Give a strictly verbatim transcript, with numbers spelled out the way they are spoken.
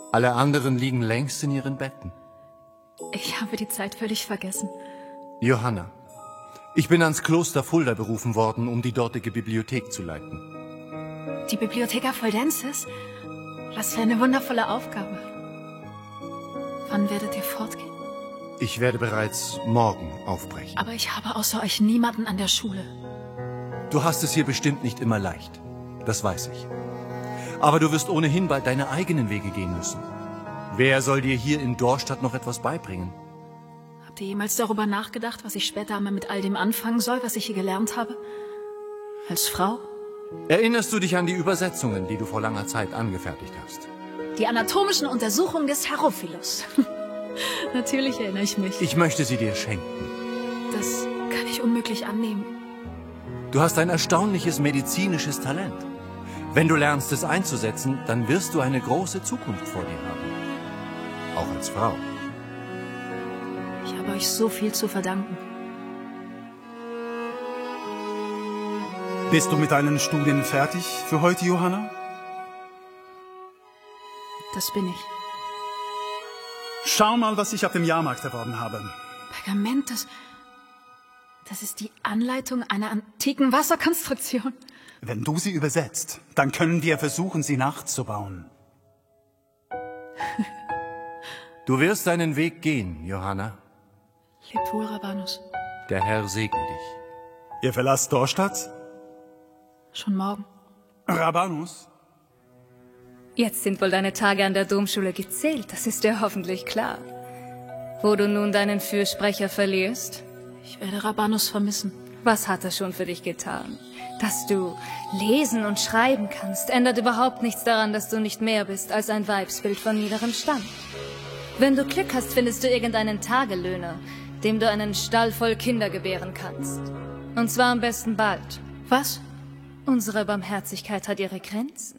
Alle anderen liegen längst in ihren Betten. Ich habe die Zeit völlig vergessen. Johanna, ich bin ans Kloster Fulda berufen worden, um die dortige Bibliothek zu leiten. Die Bibliotheca Fuldensis? Was für eine wundervolle Aufgabe. Wann werdet ihr fortgehen? Ich werde bereits morgen aufbrechen. Aber ich habe außer euch niemanden an der Schule. Du hast es hier bestimmt nicht immer leicht. Das weiß ich. Aber du wirst ohnehin bald deine eigenen Wege gehen müssen. Wer soll dir hier in Dorstadt noch etwas beibringen? Habt ihr jemals darüber nachgedacht, was ich später einmal mit all dem anfangen soll, was ich hier gelernt habe? Als Frau? Erinnerst du dich an die Übersetzungen, die du vor langer Zeit angefertigt hast? Die anatomischen Untersuchungen des Herophilus. Natürlich erinnere ich mich. Ich möchte sie dir schenken. Das kann ich unmöglich annehmen. Du hast ein erstaunliches medizinisches Talent. Wenn du lernst, es einzusetzen, dann wirst du eine große Zukunft vor dir haben. Auch als Frau. Ich habe euch so viel zu verdanken. Bist du mit deinen Studien fertig für heute, Johanna? Das bin ich. Schau mal, was ich auf dem Jahrmarkt erworben habe. Pergament, das... Das ist die Anleitung einer antiken Wasserkonstruktion. Wenn du sie übersetzt, dann können wir versuchen, sie nachzubauen. Du wirst deinen Weg gehen, Johanna. Lebt wohl, Rabanus. Der Herr segne dich. Ihr verlasst Dorstadt? Schon morgen. Rabanus? Jetzt sind wohl deine Tage an der Domschule gezählt, das ist dir hoffentlich klar. Wo du nun deinen Fürsprecher verlierst? Ich werde Rabanus vermissen. Was hat er schon für dich getan? Dass du lesen und schreiben kannst, ändert überhaupt nichts daran, dass du nicht mehr bist als ein Weibsbild von niederem Stand. Wenn du Glück hast, findest du irgendeinen Tagelöhner, dem du einen Stall voll Kinder gebären kannst. Und zwar am besten bald. Was? Unsere Barmherzigkeit hat ihre Grenzen.